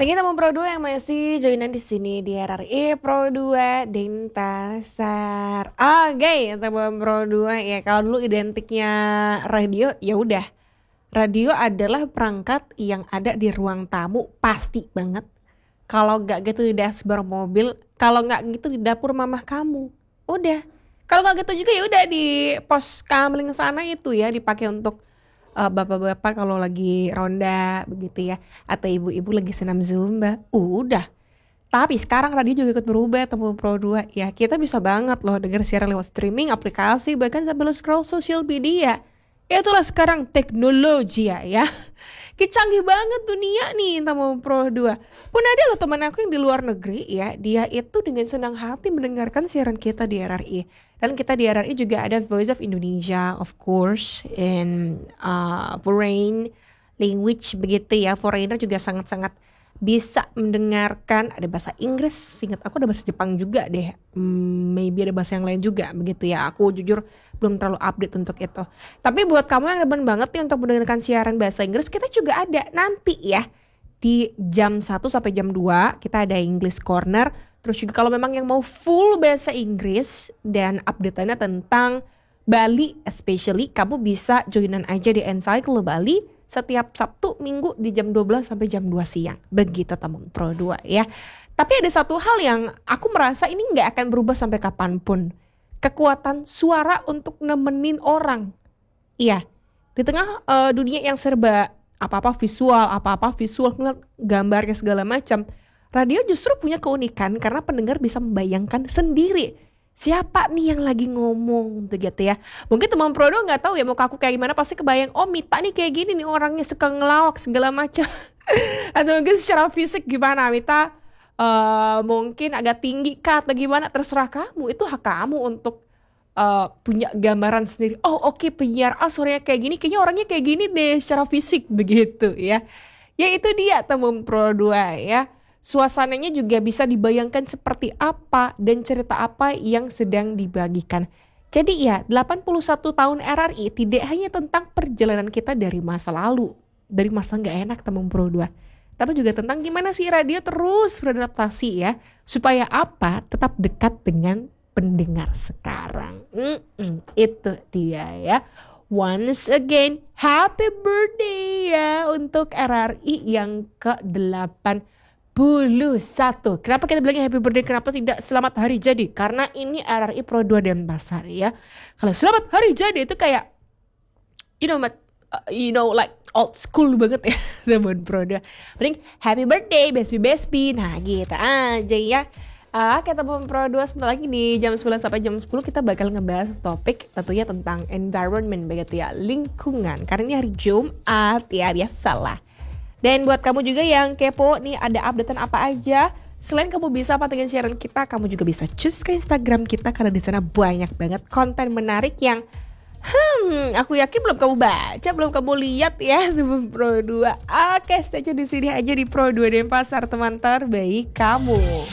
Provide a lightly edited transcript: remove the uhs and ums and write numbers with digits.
Lagi teman Pro 2 yang masih joinan di sini di RRI Pro 2 Denpasar. Oke, teman Pro 2 ya, kalau dulu identiknya radio ya udah. Radio adalah perangkat yang ada di ruang tamu pasti banget. Kalau nggak gitu di dashboard mobil, kalau nggak gitu di dapur mamah kamu. Udah. Kalau nggak gitu juga ya udah di pos kamling sana itu ya dipakai untuk bapak-bapak kalau lagi ronda begitu ya, atau ibu-ibu lagi senam zumba. Udah. Tapi sekarang radio juga ikut berubah teman Pro 2 ya. Kita bisa banget loh denger siaran lewat streaming, aplikasi, bahkan sambil scroll social media. Itulah sekarang teknologi ya. Canggih banget dunia nih teman Pro 2. Pun ada loh teman aku yang di luar negeri ya. Dia itu dengan senang hati mendengarkan siaran kita di RRI. Dan kita di RRI juga ada Voice of Indonesia of course. In foreign language begitu ya. Foreigner juga sangat-sangat bisa mendengarkan. Ada bahasa Inggris, seingat aku ada bahasa Jepang juga deh. Maybe ada bahasa yang lain juga begitu ya. Aku jujur belum terlalu update untuk itu. Tapi buat kamu yang demen banget nih untuk mendengarkan siaran bahasa Inggris, kita juga ada nanti ya. Di jam 1 sampai jam 2 kita ada English Corner. Terus juga kalau memang yang mau full bahasa Inggris dan update-nya tentang Bali especially, kamu bisa joinan aja di Encyclo Bali setiap Sabtu Minggu di jam 12 sampai jam 2 siang. Begitu teman Pro 2 ya. Tapi ada satu hal yang aku merasa ini gak akan berubah sampai kapanpun. Kekuatan suara untuk nemenin orang. Iya, di tengah dunia yang serba apa-apa visual, ngeliat gambarnya segala macam. Radio justru punya keunikan karena pendengar bisa membayangkan sendiri siapa nih yang lagi ngomong begitu ya. Mungkin teman Prodo nggak tahu ya muka aku kayak gimana, pasti kebayang oh Mita nih kayak gini nih orangnya, suka ngelawak segala macam. Atau mungkin secara fisik gimana Mita, mungkin agak tinggi kah atau gimana, terserah kamu, itu hak kamu untuk punya gambaran sendiri. Oh oke, penyiar suaranya kayak gini, kayaknya orangnya kayak gini deh secara fisik begitu ya. Ya itu dia teman Pro 2 ya. Suasananya juga bisa dibayangkan seperti apa dan cerita apa yang sedang dibagikan. Jadi ya 81 tahun RRI tidak hanya tentang perjalanan kita dari masa lalu, dari masa gak enak teman Pro 2. Tapi juga tentang gimana sih radio terus beradaptasi ya. Supaya apa? Tetap dekat dengan pendengar sekarang. Itu dia ya. Once again, happy birthday ya untuk RRI yang ke-81. Kenapa kita bilangnya happy birthday? Kenapa tidak selamat hari jadi? Karena ini RRI Pro 2 Denpasar ya. Kalau selamat hari jadi itu kayak like old school banget ya teman Pro 2. Mending happy birthday Bespi. Nah gitu aja ya. Oke teman Pro 2, sebentar lagi nih jam 9 sampai jam 10 kita bakal ngebahas topik tentunya tentang environment begitu ya, lingkungan. Karena ini hari Jumat ya, biasalah. Dan buat kamu juga yang kepo nih ada updatean apa aja, selain kamu bisa pantengin siaran kita, kamu juga bisa cus ke Instagram kita karena di sana banyak banget konten menarik yang aku yakin belum kamu baca, belum kamu lihat ya teman Pro 2. Oke, stay tune di sini aja di Pro 2 Denpasar, teman terbaik kamu.